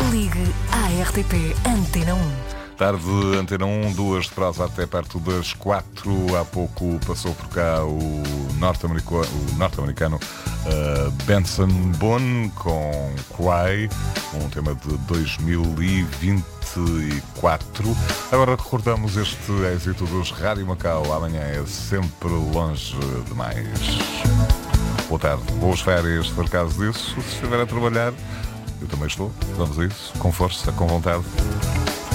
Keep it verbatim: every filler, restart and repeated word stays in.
Ligue à R T P Antena um. Tarde Antena um, duas de prosa até perto das quatro. Há pouco passou por cá o norte-americano, o norte-americano uh, Benson Boone com Cry, um tema de dois mil e vinte e quatro. Agora recordamos este êxito dos Rádio Macau. Amanhã é sempre longe demais. Boa tarde, boas férias, se for caso disso. Se estiver a trabalhar, eu também estou. Vamos a isso, com força, com vontade.